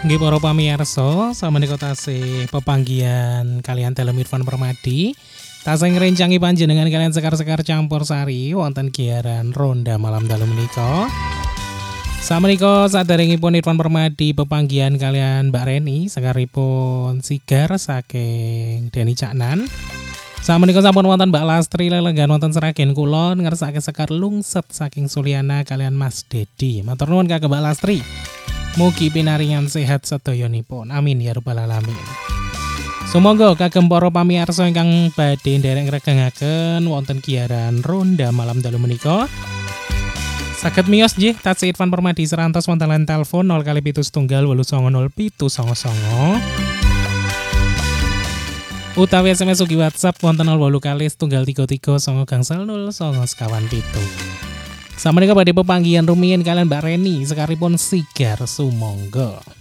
Nggih para pamirsa, samenika tasih pepanggihan kalian Telem Irfan Permadi. Tasih ngrencangi panjenengan kalian sekar-sekar campur sari wonten giaran ronda malam dalu menika. Samenika saderengipun Irfan Permadi pepanggihan kalian Mbak Reni sekaripun sigar saking Deni Caknan. Samenika sampun wonten Mbak Lastri lelenggan wonten Seragen Kulon ngersake sekar lungset saking Suliana kalian Mas Dedi. Matur nuwun kagem Mbak Lastri. Mugi pinaringan sehat sedayanipun. Amin ya rabbal alamin. Sumangga kagem para pamirsa ingkang badhe nderek ngregengaken wonten giaran ronda malam dalu menika. Saged miyos nggih tansih Irfan Permadi serantos wonten line telepon 0kali 7 setunggal 890 utawi SMS ugi WhatsApp wonten 0833 Samenika badhe pepanggihan rumiyin kalian Mbak Reni sekaripun sigar sumangga.